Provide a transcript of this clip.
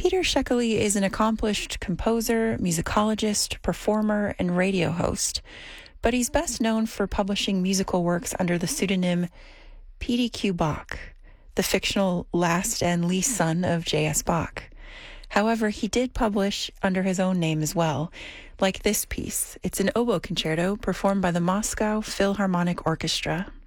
Peter Szekely is an accomplished composer, musicologist, performer, and radio host, but he's best known for publishing musical works under the pseudonym P.D.Q. Bach, the fictional last and least son of J.S. Bach. However, he did publish under his own name as well, like this piece. It's an oboe concerto performed by the Moscow Philharmonic Orchestra.